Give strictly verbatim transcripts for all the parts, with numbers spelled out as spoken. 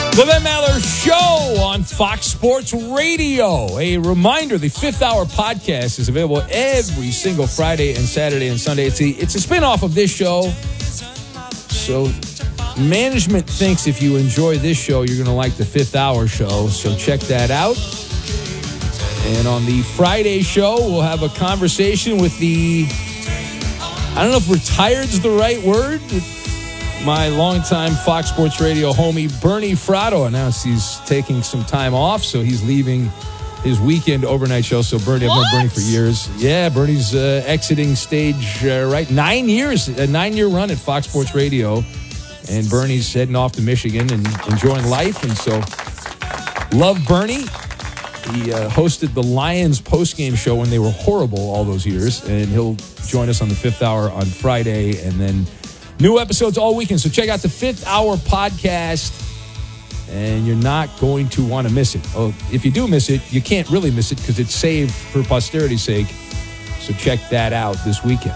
The Ben Maller Show on Fox Sports Radio. A reminder, the Fifth Hour podcast is available every single Friday and Saturday and Sunday. It's a, it's a spin-off of this show. So management thinks if you enjoy this show, you're going to like the Fifth Hour show. So check that out. And on the Friday show, we'll have a conversation with the, I don't know if retired's the right word, my longtime Fox Sports Radio homie, Bernie Fratto, announced he's taking some time off, so he's leaving his weekend overnight show. So Bernie, I've known Bernie for years. Yeah, Bernie's uh, exiting stage, uh, right? Nine years, a nine-year run at Fox Sports Radio. And Bernie's heading off to Michigan and enjoying life. And so, love Bernie. He uh, hosted the Lions postgame show when they were horrible all those years. And he'll join us on the Fifth Hour on Friday. And then new episodes all weekend. So check out the Fifth Hour podcast, and you're not going to want to miss it. Oh, if you do miss it, you can't really miss it because it's saved for posterity's sake. So check that out this weekend.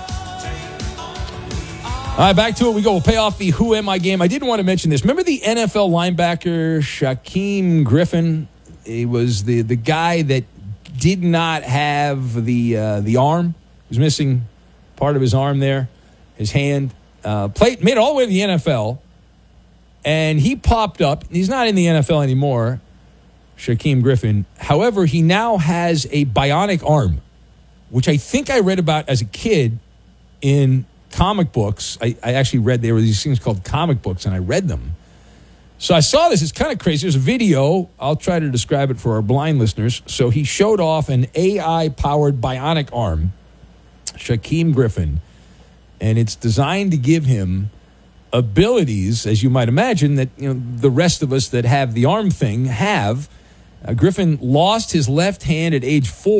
All right, back to it we go. We'll pay off the Who Am I game. I didn't want to mention this. Remember the N F L linebacker Shaquem Griffin? He was the, the guy that did not have the uh, the arm. He was missing part of his arm there, his hand. Uh, played, made it all the way to the N F L, and he popped up. He's not in the N F L anymore, Shaquem Griffin. However, he now has a bionic arm, which I think I read about as a kid in comic books. I, I actually read, there were these things called comic books, and I read them. So I saw this. It's kind of crazy. There's a video. I'll try to describe it for our blind listeners. So he showed off an A I-powered bionic arm, Shaquem Griffin, and it's designed to give him abilities, as you might imagine, that you know the rest of us that have the arm thing have. Uh, Griffin lost his left hand at age four.